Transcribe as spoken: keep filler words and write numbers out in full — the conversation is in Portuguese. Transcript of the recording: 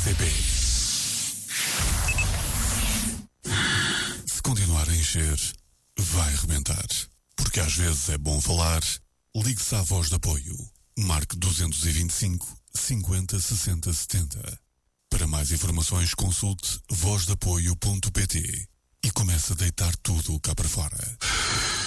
T P. Se continuar a encher, vai rebentar. Porque às vezes é bom falar. Ligue-se à Voz de Apoio. Marque dois dois cinco, cinquenta, sessenta, setenta. Para mais informações, consulte voz de apoio ponto pt e comece a deitar tudo cá para fora.